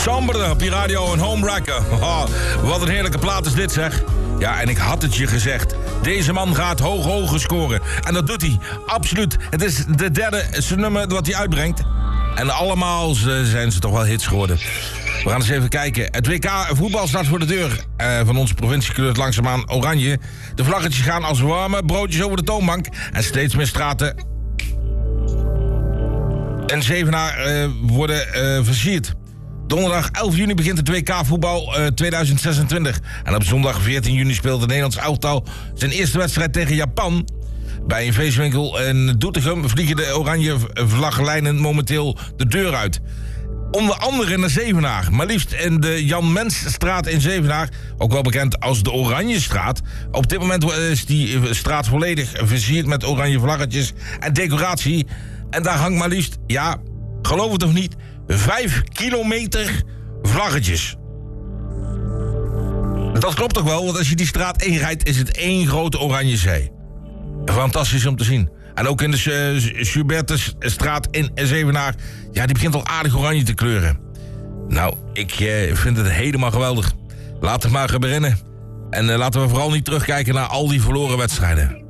Somber op je radio en Homewrecker. Oh, wat een heerlijke plaat is dit, zeg. Ja, en ik had het je gezegd. Deze man gaat hoog scoren. En dat doet hij, absoluut. Het is de derde nummer wat hij uitbrengt. En allemaal zijn ze toch wel hits geworden. We gaan eens even kijken. Het WK voetbal staat voor de deur. Van onze provincie kleurt langzaamaan oranje. De vlaggetjes gaan als warme broodjes over de toonbank. En steeds meer straten en Zevenaar worden versierd. Donderdag 11 juni begint het WK voetbal 2026. En op zondag 14 juni speelt het Nederlands elftal zijn eerste wedstrijd tegen Japan. Bij een feestwinkel in Doetinchem vliegen de oranje vlaggenlijnen momenteel de deur uit. Onder andere naar Zevenaar, maar liefst in de Jan Mensstraat in Zevenaar, ook wel bekend als de Oranjestraat. Op dit moment is die straat volledig versierd met oranje vlaggetjes en decoratie. En daar hangt maar liefst, ja, geloof het of niet, 5 kilometer vlaggetjes. Dat klopt toch wel, want als je die straat inrijdt is het één grote oranje zee. Fantastisch om te zien. En ook in de Subertusstraat in Zevenaar, ja, die begint al aardig oranje te kleuren. Nou, ik vind het helemaal geweldig. Laten we maar gaan beginnen. En laten we vooral niet terugkijken naar al die verloren wedstrijden.